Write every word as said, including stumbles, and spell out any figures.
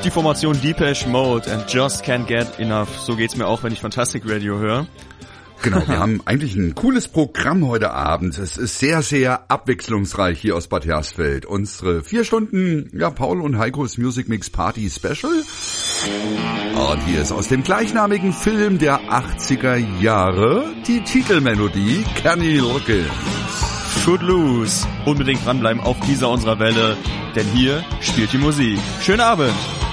die Formation Depeche Mode and Just Can't Get Enough. So geht's mir auch, wenn ich Fantastic Radio höre. Genau, wir haben eigentlich ein cooles Programm heute Abend. Es ist sehr, sehr abwechslungsreich hier aus Bad Hersfeld. Unsere vier Stunden, ja, Paul und Heikos Music Mix Party Special. Und hier ist aus dem gleichnamigen Film der achtziger Jahre die Titelmelodie Kenny Loggins. Footloose. Unbedingt dranbleiben auf dieser unserer Welle, denn hier spielt die Musik. Schönen Abend.